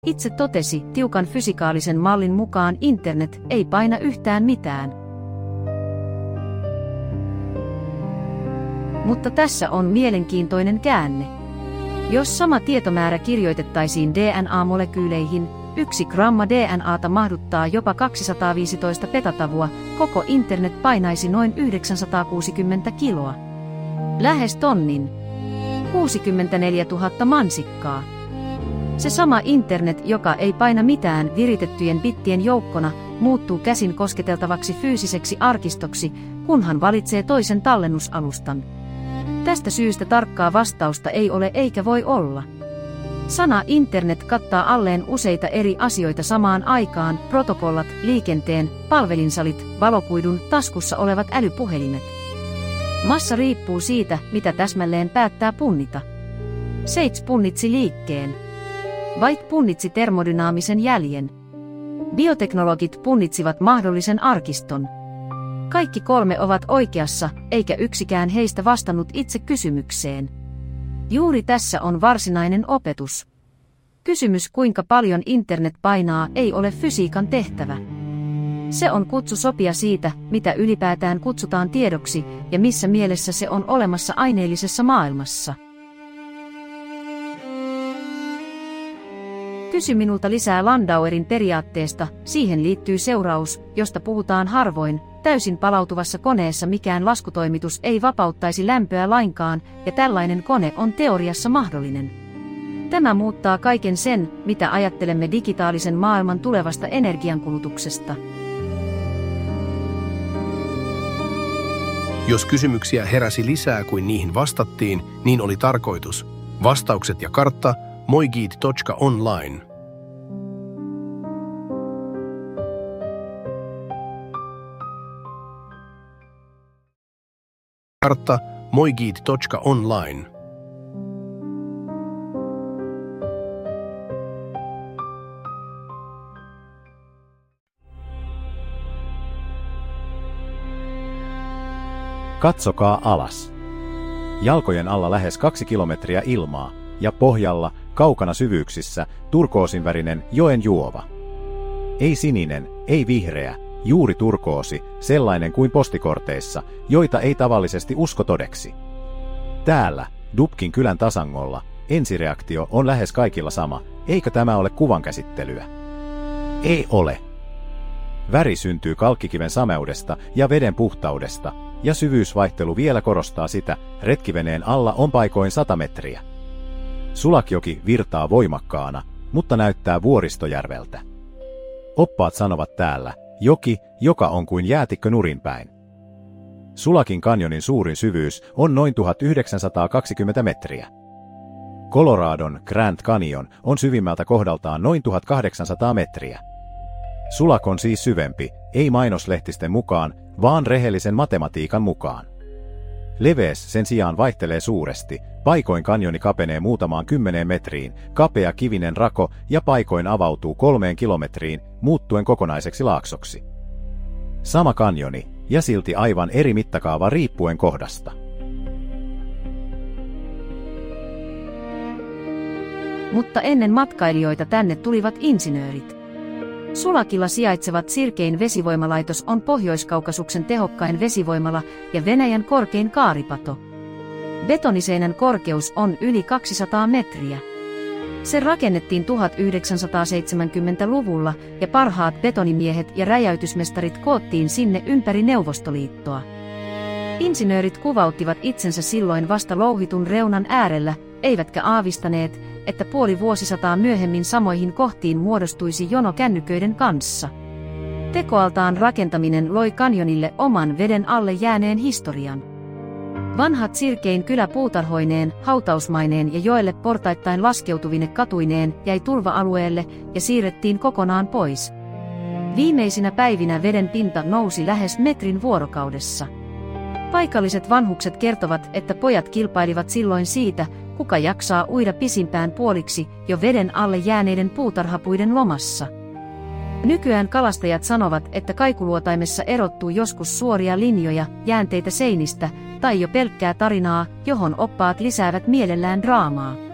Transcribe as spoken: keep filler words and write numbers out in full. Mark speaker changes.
Speaker 1: Itse totesi tiukan fysikaalisen mallin mukaan internet ei paina yhtään mitään. Mutta tässä on mielenkiintoinen käänne. Jos sama tietomäärä kirjoitettaisiin D N A-molekyyleihin, yksi gramma D N A:ta mahduttaa jopa kaksisataaviisitoista petatavua, koko internet painaisi noin yhdeksänsataakuusikymmentä kiloa. Lähes tonnin. kuusikymmentäneljätuhatta mansikkaa. Se sama internet, joka ei paina mitään viritettyjen bittien joukkona, muuttuu käsin kosketeltavaksi fyysiseksi arkistoksi, kunhan valitsee toisen tallennusalustan. Tästä syystä tarkkaa vastausta ei ole eikä voi olla. Sana internet kattaa alleen useita eri asioita samaan aikaan: protokollat, liikenteen, palvelinsalit, valokuidun, taskussa olevat älypuhelimet. Massa riippuu siitä, mitä täsmälleen päättää punnita. Seitz punnitsi liikkeen. White punnitsi termodynaamisen jäljen. Bioteknologit punnitsivat mahdollisen arkiston. Kaikki kolme ovat oikeassa, eikä yksikään heistä vastannut itse kysymykseen. Juuri tässä on varsinainen opetus. Kysymys, kuinka paljon internet painaa, ei ole fysiikan tehtävä. Se on kutsu sopia siitä, mitä ylipäätään kutsutaan tiedoksi ja missä mielessä se on olemassa aineellisessa maailmassa. Kysy minulta lisää Landauerin periaatteesta, siihen liittyy seuraus, josta puhutaan harvoin: täysin palautuvassa koneessa mikään laskutoimitus ei vapauttaisi lämpöä lainkaan, ja tällainen kone on teoriassa mahdollinen. Tämä muuttaa kaiken sen, mitä ajattelemme digitaalisen maailman tulevasta energiankulutuksesta.
Speaker 2: Jos kysymyksiä heräsi lisää kuin niihin vastattiin, niin oli tarkoitus. Vastaukset ja kartta moigit piste online. Kartta moigit piste online.
Speaker 3: Katsokaa alas. Jalkojen alla lähes kaksi kilometriä ilmaa, ja pohjalla, kaukana syvyyksissä, turkoosinvärinen joen juova. Ei sininen, ei vihreä, juuri turkoosi, sellainen kuin postikorteissa, joita ei tavallisesti usko todeksi. Täällä, Dubkin kylän tasangolla, ensireaktio on lähes kaikilla sama, eikö tämä ole kuvankäsittelyä? Ei ole. Väri syntyy kalkkikiven sameudesta ja veden puhtaudesta, ja syvyysvaihtelu vielä korostaa sitä: retkiveneen alla on paikoin sata metriä. Sulakjoki virtaa voimakkaana, mutta näyttää vuoristojärveltä. Oppaat sanovat täällä: joki, joka on kuin jäätikkö nurinpäin. Sulakin kanjonin suurin syvyys on noin tuhatyhdeksänsataakaksikymmentä metriä. Coloradon Grand Canyon on syvimmältä kohdaltaan noin tuhatkahdeksansataa metriä. Sulak on siis syvempi, ei mainoslehtisten mukaan, vaan rehellisen matematiikan mukaan. Leveys sen sijaan vaihtelee suuresti, paikoin kanjoni kapenee muutamaan kymmeneen metriin, kapea kivinen rako ja paikoin avautuu kolmeen kilometriin, muuttuen kokonaiseksi laaksoksi. Sama kanjoni, ja silti aivan eri mittakaava riippuen kohdasta.
Speaker 1: Mutta ennen matkailijoita tänne tulivat insinöörit. Sulakilla sijaitsevat Sirkein vesivoimalaitos on Pohjois-Kaukasuksen tehokkain vesivoimala ja Venäjän korkein kaaripato. Betoniseinän korkeus on yli kaksisataa metriä. Se rakennettiin tuhatyhdeksänsataaseitsemänkymmentäluvulla ja parhaat betonimiehet ja räjäytysmestarit koottiin sinne ympäri Neuvostoliittoa. Insinöörit kuvauttivat itsensä silloin vasta louhitun reunan äärellä, eivätkä aavistaneet, että puoli vuosisataa myöhemmin samoihin kohtiin muodostuisi jono kännyköiden kanssa. Tekoaltaan rakentaminen loi kanjonille oman veden alle jääneen historian. Vanhat Sirkein kylä puutarhoineen, hautausmaineen ja joelle portaittain laskeutuvine katuineen jäi tulva-alueelle ja siirrettiin kokonaan pois. Viimeisinä päivinä veden pinta nousi lähes metrin vuorokaudessa. Paikalliset vanhukset kertovat, että pojat kilpailivat silloin siitä, kuka jaksaa uida pisimpään puoliksi jo veden alle jääneiden puutarhapuiden lomassa. Nykyään kalastajat sanovat, että kaikuluotaimessa erottuu joskus suoria linjoja, jäänteitä seinistä, tai jo pelkkää tarinaa, johon oppaat lisäävät mielellään draamaa.